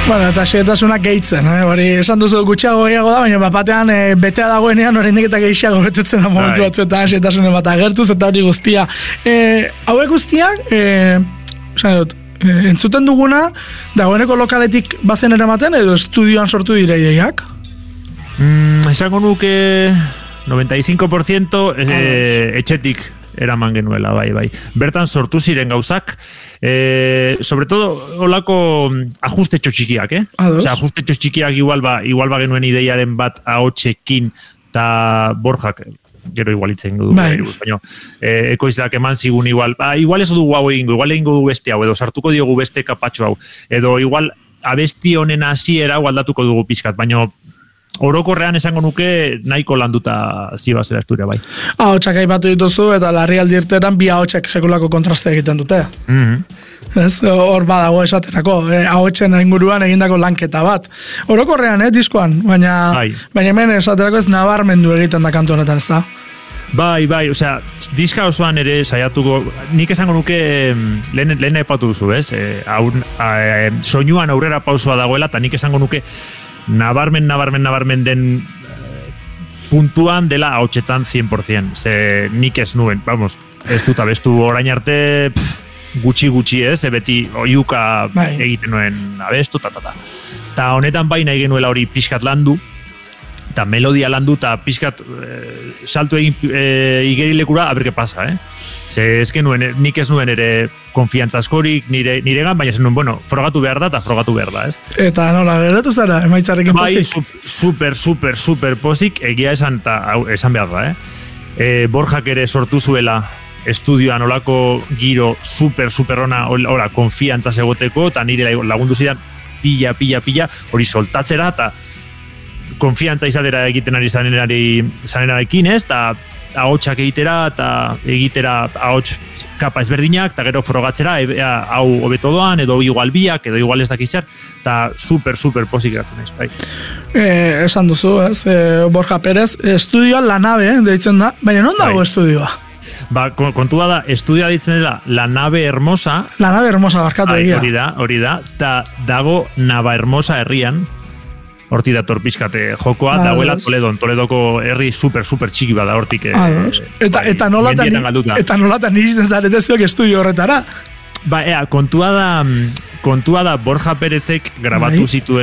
Bueno, eta xehetasunak gehitzen, hori esan duzu gutxiago gehiago da, baina batean betea dagoenean oraindik eta gehiago betetzen da momentu batzuetan xehetasunen bat agertuz eta hori guztia. Hauek guztiak, esan dut, entzuten duguna, dagoeneko lokaletik bazen eramaten edo estudioan sortu dira ideiak? Esango nuke 95% etxetik eraman genuela, bai. Bertan sortu ziren gauzak, sobre todo, holako ajustetxo txikiak, Osea, ajustetxo txikiak igual ba genuen ideiaren bat ahotsekin eta Borjak, gero igual itzen dugu, baina ekoizleak eman zigun igual ez dugu hau egingo, igual egingo dugu beste hau, edo sartuko diogu beste kapatxo hau, edo igual abesti honen hasiera aldatuko dugu pixkat, baina orokorrean esango nuke nahiko landuta zibazera esturia bai. Ahotsak aipatu dituzu eta larrialdi irteran bi ahotsak jekulako kontraste egiten dute. Ez, hor badago esaterako, ahotsen inguruan egindako lanketa bat. Orokorrean, diskoan, baina hemen esaterako ez nabarmendu egiten da kantu honetan, ez da? Bai, osea, diska osoan ere saiatuko, nik esango nuke lehen aipatu duzu, ez? Soinuan aurrera pausoa dagoela, eta nik esango nuke nabarmen den puntuan dela ahotsetan 100%. Ze nik ez nuen, vamos, ez dut abestu orain arte gutxi ez, beti oiuka egiten nuen abestu, Ta honetan baina egin nuela hori pixkat landu, eta melodia landu, eta pixkat salto egin igerilekura, aberke pasa, Ze nik ez nuen ere konfiantza askorik niregan, baina zen nuen, bueno, frogatu behar da, eta frogatu behar da, ez? Eta nola, geratu zara, emaitzarekin pozik? Super pozik, egia esan behar da, Borjak ere sortu zuela estudioan olako giro super ona, konfiantza egoteko, eta nire lagundu zidan pila, hori soltatzera, eta konfiantza izatera egiten ari zanenarekin, ez? Eta ahotsak egitera, eta egitera ahots kapa ezberdinak, eta gero frogatzera, hau hobeto doan, edo igual biak, edo igual ez dakizar, eta super pozik geratu naiz, bai. Esan duzu, ez? Borja Perez, estudioa La Nave, deitzen da, baina non dago estudioa? Kontua da, estudioa deitzen dela La Nave Hermosa. La Nave Hermosa, barkatu egia. Hori da, eta dago Navahermosa herrian, horti dator pixkate jokoa, dagoela Toledoko herri super txiki bada hortik. Eta nolatan iristen zarete zuek estudio horretara? Kontua da Borja Perezek grabatu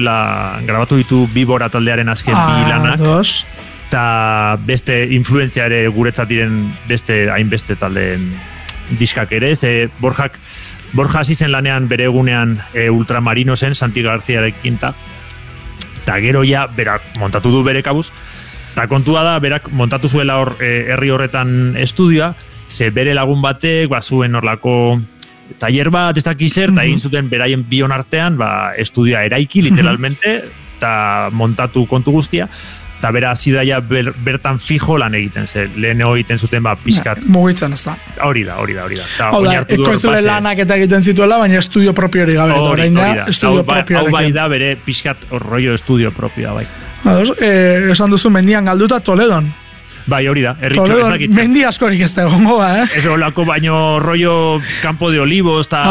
ditu Bibora taldearen azken bi lanak, eta beste influentzia ere guretzat diren beste hainbeste taldeen diskak ere, ze Borja hasi zen lanean bere egunean Ultramarinosen, Santi Garziarekin eta gero ja, berak montatu du bere kabuz, eta kontua da, berak montatu zuela hor herri horretan estudioa, ze bere lagun batek, zuen horlako taller bat, ez dakizer, eta egin zuten beraien bion artean, estudioa eraiki, literalmente, eta montatu kontu guztia, eta bera hasi daia bertan fijo lan egiten, ze lehen egiten zuten pizkat. Mugitzen ez da. Hori da. Hau da, ekoizule lanak eta egiten zituela, baina estudio propiori gabe. Hori da. Hau bai da bere pizkat rollo estudio propioa, bai. Esan duzu mendian galduta Toledon. Bai, hori da. Toledon, mendi askorik ez da egongo, Ez olako baino rollo Campo de Olivos, eta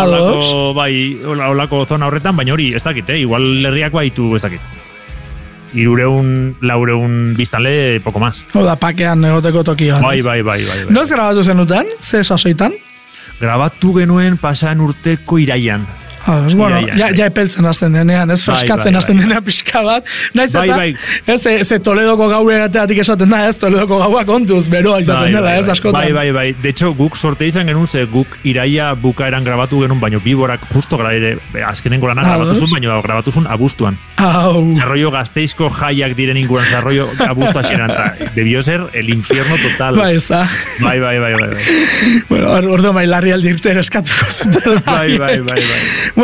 olako zona horretan, baina hori ez dakit, igual herriak baitu ez dakit. 300-400 biztanle, poko maz. Oda, pakean egoteko tokia. Bai. Noz grabatu zenuten? Ze sasoitan? Grabatu genuen pasaan urteko iraian. Bueno, ja epeltzen hasten denean, ez freskatzen hasten denean pixka bat. Naiz eta, ez Toledoko gau egateatik esaten da, ez Toledoko gaua kontuz, beroa izaten dela, ez askotan. Bai. De hecho, guk sorte izan genuen, ze guk iraia bukaeran grabatu genuen, baino Biborak justo azkenengo lanak grabatu zuen, baino grabatu zuen abuztuan. Zarroio Gasteizko jaiak diren inguran, zarroio abuztua xeran, eta debió ser el infierno total. Bai, ez da. Bai. Bueno, ordo mailarri aldirter eskatuko zuten. Bai.